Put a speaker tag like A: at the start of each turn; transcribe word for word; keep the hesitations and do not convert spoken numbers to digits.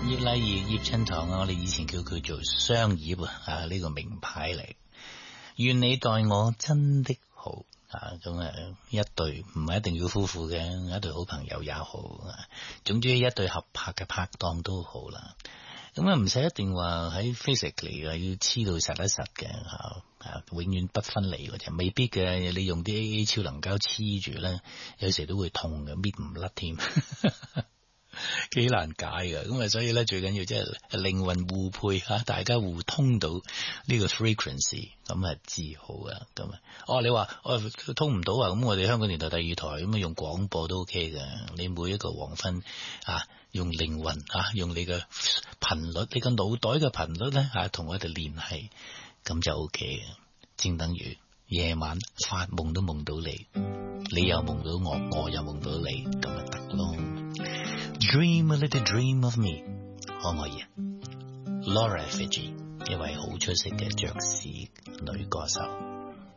A: 葉麗儀、葉襯棠啊，我哋以前叫佢做雙葉啊，啊呢、這個名牌嚟。願你待我真的好啊，咁啊一對唔係一定要夫婦嘅，一對好朋友也好啊，總之一對合拍嘅拍檔都好啦。咁啊唔使一定話喺 physically 啊，要黐到實一實嘅吓，啊永遠不分離嘅啫，未必嘅。你用啲 A A 超能膠黐住咧，有時都會痛嘅，搣唔甩添。幾難解㗎，咁啊，所以咧最緊要即係靈魂互配吓，大家互通到呢個 frequency， 咁啊至好啊，咁啊，哦你話哦通唔到啊，咁我哋香港電台第二台咁啊用廣播都 OK 嘅，你每一個黃昏啊用靈魂啊用你嘅頻率，你個腦袋嘅頻率咧啊同我哋聯繫，咁就 OK 嘅，正等於夜晚發夢都夢到你，你又夢到我，我又夢到你，咁咪得咯。Dream a little dream of me， 可唔可以啊 ？Laura Fiji， 一位好出色嘅爵士女歌手。